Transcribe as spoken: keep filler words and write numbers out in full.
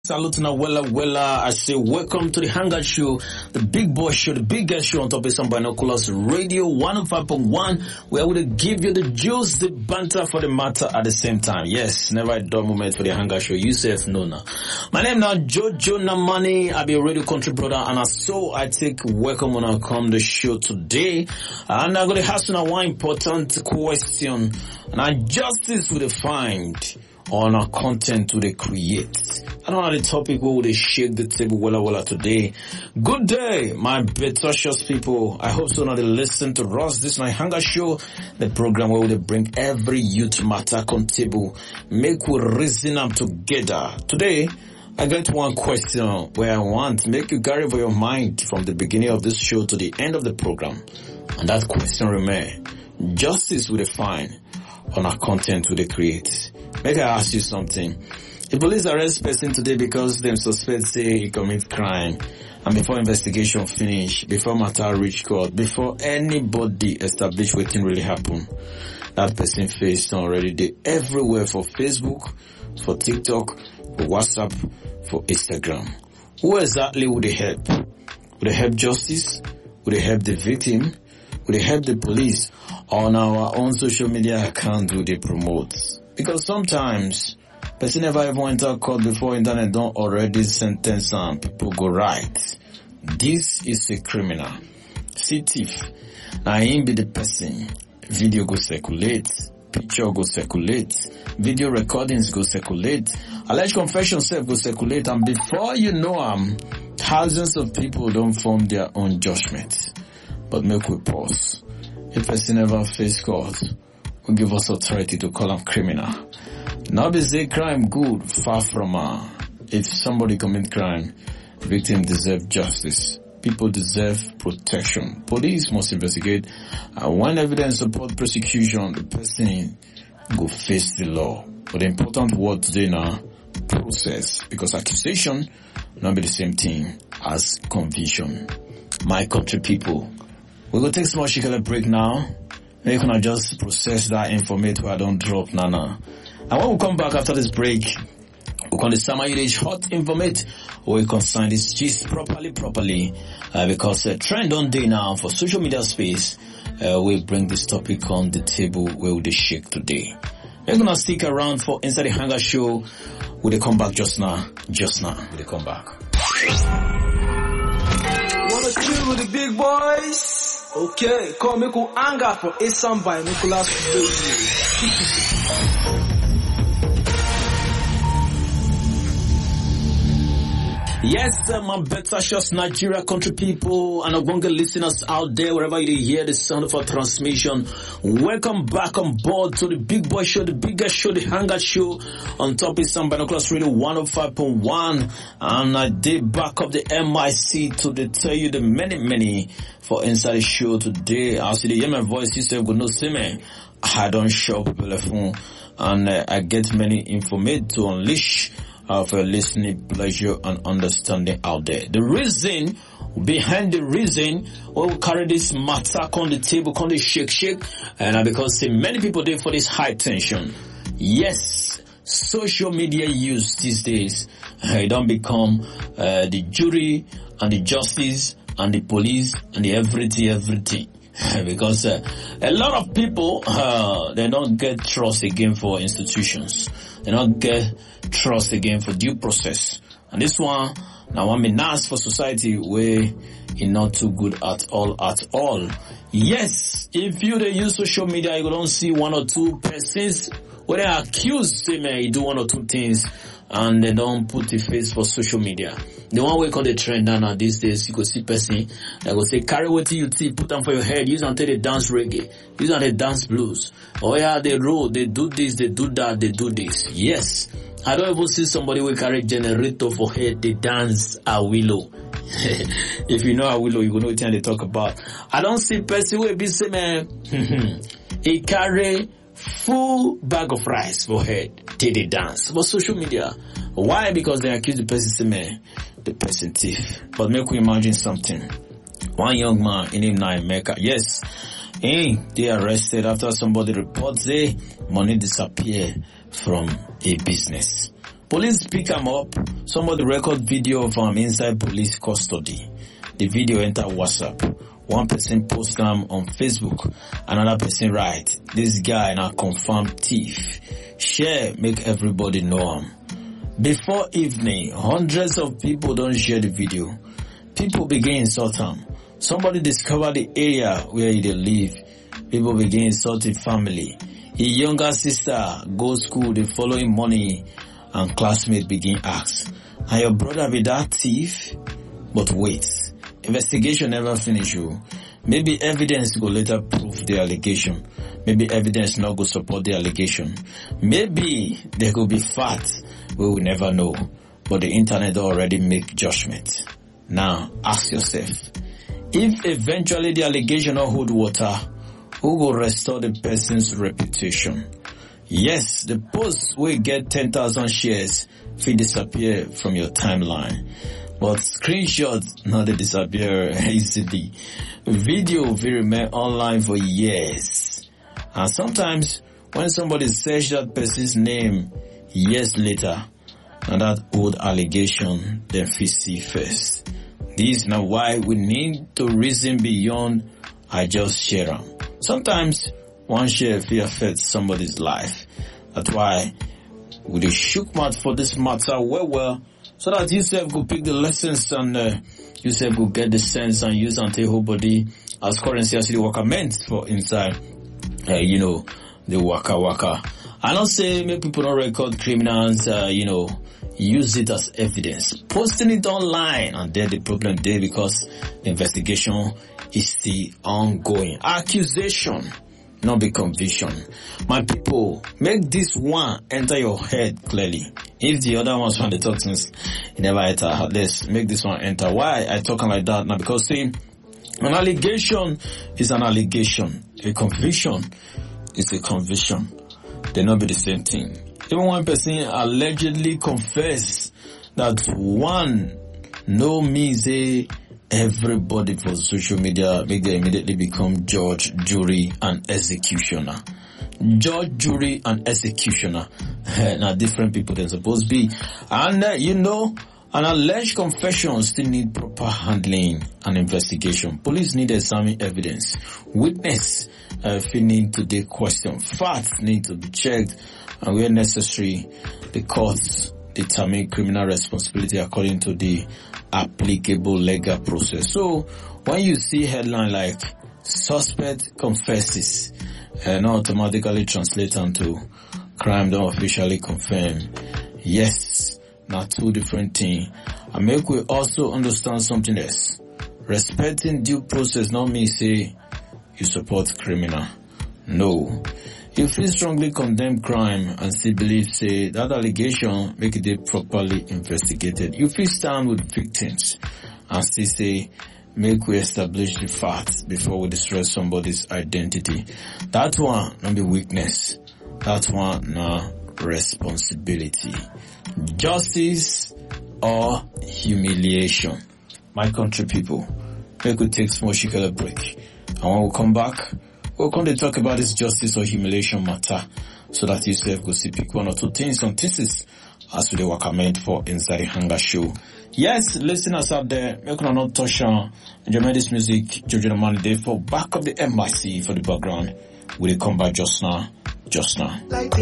Salute na wella wella. I say welcome to the Hangout Show, the big boy show, the biggest show on top of some binoculars radio one oh five point one, where I will give you the juice, the banter for the matter at the same time. Yes, never a dull moment for the Hangout Show. You say no now. My name now Jojo Namani. I be a radio country brother, and so I take welcome when I come the show today. And I'm gonna ask you now one important question. And justice will find on our content to they create. I don't know the topic where they shake the table wella wella today. Good day, my betocious people. I hope so now they listen to us. This is my Hangout Show, the program where they bring every youth matter on table, make we reason them together. Today, I get one question where I want to make you carry for your mind from the beginning of this show to the end of the program. And that question remains, justice will define on our content will they create. Make I ask you something. The police arrest person today because them suspect say he commit crime, and before investigation finish, before matter reach court, before anybody establish what really happen, that person face already they everywhere for Facebook, for TikTok, for WhatsApp, for Instagram. Who exactly would they help? Would they help justice? Would they help the victim? Would they help the police? On our own social media account would they promote? Because sometimes person never ever enter court before internet don't already sentence and people go right. This is a criminal. See thief. Now him be the person. Video go circulate. Picture go circulate. Video recordings go circulate. Alleged confession self go circulate. And before you know them, thousands of people don't form their own judgment. But make we pause. If person never face court, will give us authority to call him criminal. Now be say crime good, far from her. If somebody commit crime, victim deserve justice. People deserve protection. Police must investigate, and when evidence support prosecution, the person go face the law. But the important word today now, process, because accusation not be the same thing as conviction. My country people, we will take small shikele break now. Maybe you can just process that information where I don't drop nana. And when we come back after this break, we can summary this hot information or we can sign this gist properly, properly, uh, because uh, trend on day now for social media space, uh, we bring this topic on the table where we shake today. We're gonna stick around for Inside the Hangout Show. Will they come back just now? Just now. Will they come back? Wanna chill with the big boys? Okay, come make you anger for Assam by Nicholas Radio. Yes, uh, my betocious Nigeria country people and Ogonga listeners out there, wherever you hear the sound of our transmission, welcome back on board to the big boy show, the biggest show, the Hangout Show on top of some binoculars radio one oh five point one, and I did back up the M I C to the, tell you the many, many for inside the show today. I'll see the hear my voice, you say, go no see me. I don't show people the phone, and uh, I get many information to unleash of a listening pleasure and understanding out there. The reason behind the reason we will carry this matter on the table, on the shake shake, and uh, because see, many people there for this high tension. Yes, social media use these days, uh, it don't become uh, the jury and the justice and the police and the everything, everything. Because uh, a lot of people, uh, they don't get trust again for institutions. They don't get trust again for due process. And this one, now one may ask for society where it's not too good at all, at all. Yes, if you they use social media, you don't see one or two persons where they are accused, say, man, you do one or two things, and they don't put the face for social media. The one way on the trend now these days, you could see person that go say, carry what you see, put them for your head, use until they dance reggae, use until they dance blues. Oh yeah, they roll, they do this, they do that, they do this. Yes. I don't even see somebody will carry generator for head, they dance a willow. If you know a willow, you know what they talk about. I don't see person will be saying, man, he carry full bag of rice for head, till they dance. For social media. Why? Because they accuse the person, say, man, the person thief. But make we imagine something. One young man in him nine Mecca. Yes. Hey, they arrested after somebody reports they money disappear from a business. Police pick him up. Somebody record video of him inside police custody. The video enter WhatsApp. One person post them on Facebook. Another person write, this guy now confirmed thief. Share, make everybody know him. Before evening, hundreds of people don't share the video. People begin insult him. Somebody discover the area where they live. People begin insulting family. His younger sister goes school the following morning and classmates begin ask, and your brother be that thief? But wait, investigation never finish you. Maybe evidence will later prove the allegation. Maybe evidence not go support the allegation. Maybe there could be facts we will never know. But the internet already make judgment. Now ask yourself, if eventually the allegation don't hold water, who will restore the person's reputation? Yes, the post will get ten thousand shares if it disappear from your timeline. But screenshots not they disappear easily. Video will remain online for years. And sometimes when somebody search that person's name years later, and that old allegation then fit see first. This is now why we need to reason beyond I just share them. Sometimes one share will affect somebody's life. That's why we dey shook mouth for this matter well well, so that you self go pick the lessons and uh, you self go get the sense and use and take whole body as currency as the worker meant for inside, uh, you know, the waka waka. I don't say make people don't record criminals, uh, you know, use it as evidence. Posting it online and then the problem there because the investigation is still ongoing. Accusation, not be conviction. My people, make this one enter your head clearly. If the other ones find the talk since it never enter, let's make this one enter. Why I talking like that now? Because see, an allegation is an allegation. A conviction is a conviction. They not be the same thing. Even one person allegedly confess that one no me say everybody for social media make they immediately become judge, jury, and executioner. Judge, jury, and executioner. Now different people they're supposed to be. And uh, you know, an alleged confession still need proper handling and investigation. Police need to examine evidence. Witness uh, if need to be questioned. Facts need to be checked. And where necessary, the courts determine criminal responsibility according to the applicable legal process. So when you see headline like suspect confesses, uh, not automatically translate into crime don't officially confirm. Yes, not two different things. And make we also understand something else. Respecting due process not mean say you support criminal. No. If you strongly condemn crime and still believe say that allegation make it properly investigated, you feel stand with victims and still say make we establish the facts before we destroy somebody's identity. That one not be weakness. That one not responsibility. Justice or humiliation. My country people, make we take small shikala break. And when we come back, we'll come to talk about this justice or humiliation matter so that you self go see pick one or two things on thesis as we work meant for inside the Hunger Show. Yes, listeners out there, make no not touch on enjoy this music, Jojo Money Day for back of the M I C for the background. Will come back just now, just now.